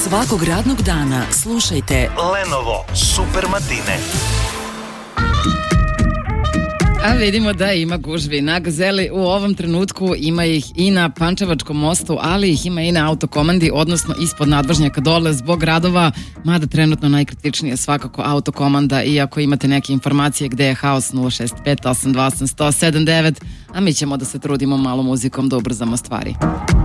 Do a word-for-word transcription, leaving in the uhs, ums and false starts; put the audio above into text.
Svakog radnog dana slušajte Lenovo Super Matine. A vidimo da ima gužvi na Gazeli. U ovom trenutku ima ih i na Pančevačkom mostu, ali ih ima i na autokomandi, odnosno ispod nadvožnjaka dole zbog radova, mada trenutno najkritičnije je svakako autokomanda. I ako imate neke informacije gde je haos, nula šest pet osam dva osam zero zero sedam devet, a mi ćemo da se trudimo malo muzikom da ubrzamo stvari.